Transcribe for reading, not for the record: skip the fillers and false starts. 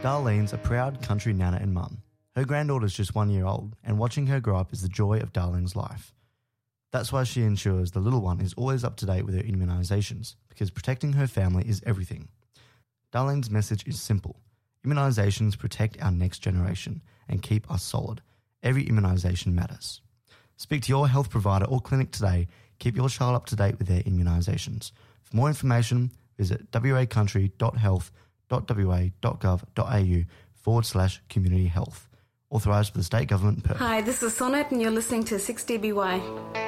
Darlene's a proud country nana and mum. Her granddaughter's just 1 year old, and watching her grow up is the joy of Darlene's life. That's why she ensures the little one is always up to date with her immunisations, because protecting her family is everything. Darlene's message is simple. Immunisations protect our next generation and keep us solid. Every immunisation matters. Speak to your health provider or clinic today. Keep your child up to date with their immunisations. For more information, visit wacountry.health.wa.gov.au/community health. Authorised by the State Government, Perth. Hi, this is Sonnet and you're listening to 6DBY.